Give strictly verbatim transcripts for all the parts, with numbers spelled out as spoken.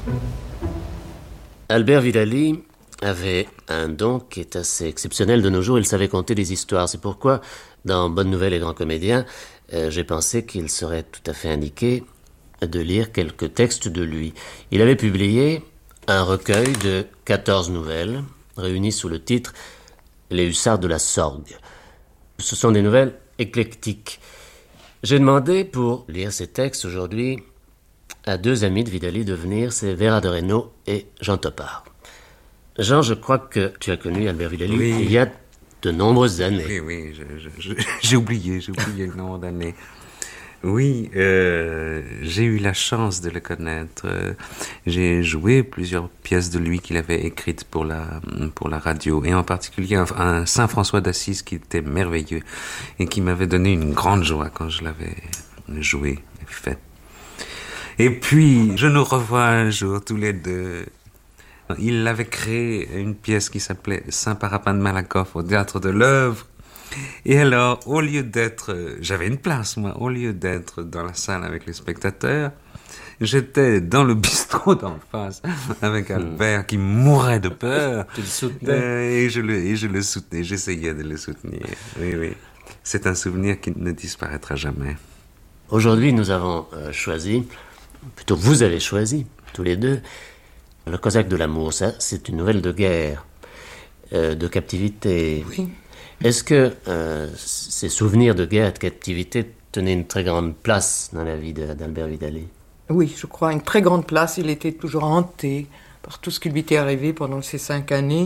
Albert Vidali avait un don qui est assez exceptionnel de nos jours. Il savait conter des histoires. C'est pourquoi, dans Bonne Nouvelle et Grand Comédien, euh, j'ai pensé qu'il serait tout à fait indiqué de lire quelques textes de lui. Il avait publié un recueil de quatorze nouvelles, réunies sous le titre « Les hussards de la Sorgue ». Ce sont des nouvelles éclectiques. J'ai demandé pour lire ces textes aujourd'hui à deux amis de Vidali de venir, c'est Vera de Reynaud et Jean Topard. Jean, je crois que tu as connu Albert Vidali oui. il y a de nombreuses années. Oui, oui, je, je, je, j'ai oublié, j'ai oublié le nombre d'années. Oui, euh, j'ai eu la chance de le connaître. J'ai joué plusieurs pièces de lui qu'il avait écrites pour la, pour la radio, et en particulier un, un Saint-François d'Assise qui était merveilleux et qui m'avait donné une grande joie quand je l'avais joué et fait. Et puis, je nous revois un jour tous les deux. Il avait créé une pièce qui s'appelait Saint-Parapin de Malakoff au Théâtre de l'Œuvre. Et alors, au lieu d'être... J'avais une place, moi. Au lieu d'être dans la salle avec les spectateurs, j'étais dans le bistrot d'en face avec Albert qui mourait de peur. Tu le soutenais. Euh, et, je le, et je le soutenais. J'essayais de le soutenir. Oui, oui. C'est un souvenir qui ne disparaîtra jamais. Aujourd'hui, nous avons euh, choisi, plutôt vous avez choisi, tous les deux, Le Cosaque de l'amour. Ça, c'est une nouvelle de guerre, euh, de captivité. Oui. Est-ce que euh, ces souvenirs de guerre et de captivité tenaient une très grande place dans la vie de, d'Albert Vidali? Oui, je crois, une très grande place. Il était toujours hanté par tout ce qui lui était arrivé pendant ces cinq années.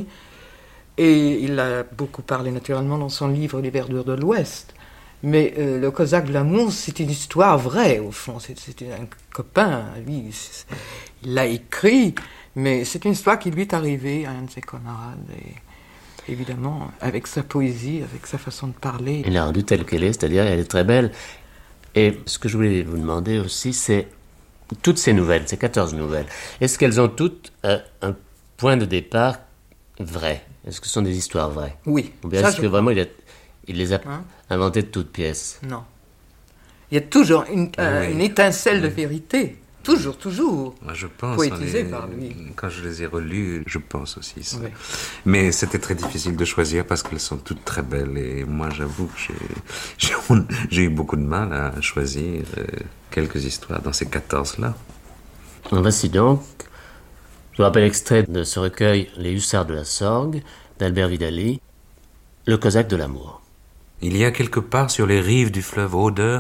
Et il a beaucoup parlé naturellement dans son livre Les Verdures de l'Ouest. Mais euh, Le Cosaque de l'amour, c'est une histoire vraie, au fond. C'est, c'était un copain, lui. Il l'a écrit, mais c'est une histoire qui lui est arrivée à un de ses camarades. Et évidemment, avec sa poésie, avec sa façon de parler. Il l'a rendue telle qu'elle est, c'est-à-dire elle est très belle. Et ce que je voulais vous demander aussi, c'est toutes ces nouvelles, ces quatorze nouvelles, est-ce qu'elles ont toutes euh, un point de départ vrai? Est-ce que ce sont des histoires vraies? Oui. Ou bien ça, est-ce que vraiment il, a, il les a hein? inventées de toutes pièces? Non. Il y a toujours une, euh, oui. une étincelle de vérité. Toujours, toujours. Moi, je pense, poétisé les, par lui. Quand je les ai relus, je pense aussi ça. Oui. Mais c'était très difficile de choisir parce qu'elles sont toutes très belles. Et moi, j'avoue que j'ai, j'ai, j'ai eu beaucoup de mal à choisir euh, quelques histoires dans ces quatorze-là. Voici donc, je vous rappelle extrait de ce recueil Les hussards de la Sorgue, d'Albert Vidali, Le Cosaque de l'amour. Il y a quelque part sur les rives du fleuve Oder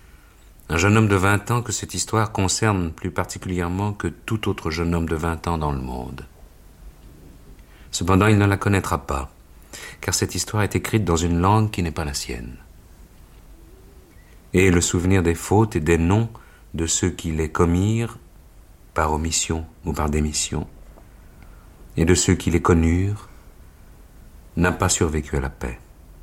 un jeune homme de vingt ans que cette histoire concerne plus particulièrement que tout autre jeune homme de vingt ans dans le monde. Cependant, il ne la connaîtra pas, car cette histoire est écrite dans une langue qui n'est pas la sienne. Et le souvenir des fautes et des noms de ceux qui les commirent, par omission ou par démission, et de ceux qui les connurent, n'a pas survécu à la paix.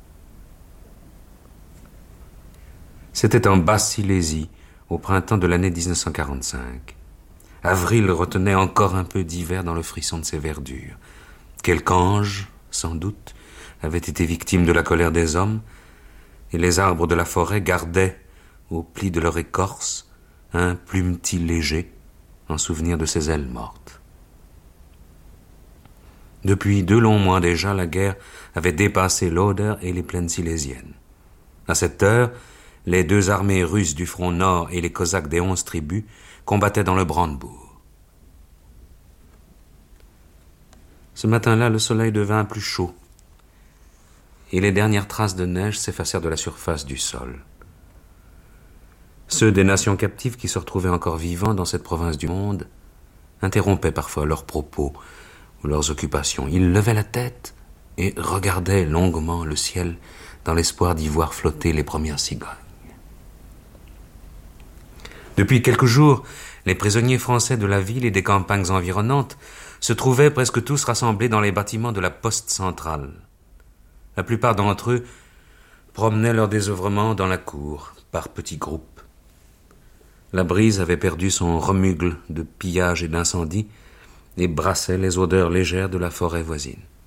C'était en Basse-Silésie, au printemps de l'année dix-neuf cent quarante-cinq. Avril retenait encore un peu d'hiver dans le frisson de ses verdures. Quelque ange, sans doute, avait été victime de la colère des hommes, et les arbres de la forêt gardaient, au pli de leur écorce, un plumetis léger, en souvenir de ses ailes mortes. Depuis deux longs mois déjà, la guerre avait dépassé l'Oder et les plaines silésiennes. À cette heure, les deux armées russes du front nord et les Cosaques des onze tribus combattaient dans le Brandebourg. Ce matin-là, le soleil devint plus chaud, et les dernières traces de neige s'effacèrent de la surface du sol. Ceux des nations captives qui se retrouvaient encore vivants dans cette province du monde interrompaient parfois leurs propos ou leurs occupations. Ils levaient la tête et regardaient longuement le ciel dans l'espoir d'y voir flotter les premières cigognes. Depuis quelques jours, les prisonniers français de la ville et des campagnes environnantes se trouvaient presque tous rassemblés dans les bâtiments de la poste centrale. La plupart d'entre eux promenaient leur désœuvrement dans la cour, par petits groupes. La brise avait perdu son remugle de pillage et d'incendie et brassait les odeurs légères de la forêt voisine.